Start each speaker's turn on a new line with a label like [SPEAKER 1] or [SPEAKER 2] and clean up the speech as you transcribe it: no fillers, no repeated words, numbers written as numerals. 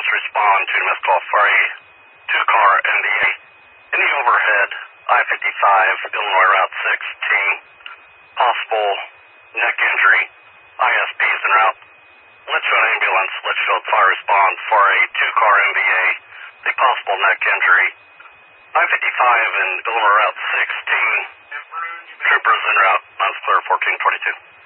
[SPEAKER 1] must respond to missed call for a two-car NVA. In the overhead, I-55, Illinois Route 16. Possible neck injury. ISPs en route. Litchfield ambulance, Litchfield fire response for a two-car NVA. The possible neck injury. I-55 and Illinois Route 16. Troopers en route. Miles clear 1422.